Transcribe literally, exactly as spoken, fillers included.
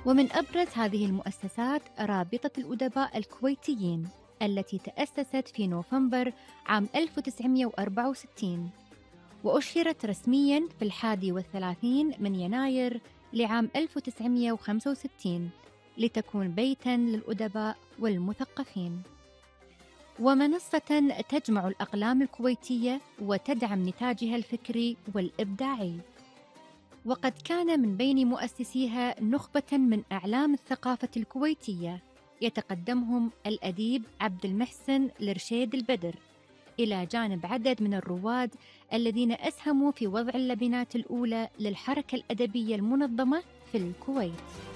ومن أبرز هذه المؤسسات رابطة الأدباء الكويتيين التي تأسست في نوفمبر عام ألف وتسعمئة وأربعة وستين، وأشهرت رسمياً في الحادي والثلاثين من يناير لعام ألف وتسعمئة وخمسة وستين لتكون بيتاً للأدباء والمثقفين، ومنصة تجمع الأقلام الكويتية وتدعم نتاجها الفكري والإبداعي. وقد كان من بين مؤسسيها نخبة من أعلام الثقافة الكويتية يتقدمهم الأديب عبد المحسن الرشيد البدر، إلى جانب عدد من الرواد الذين أسهموا في وضع اللبنات الأولى للحركة الأدبية المنظمة في الكويت.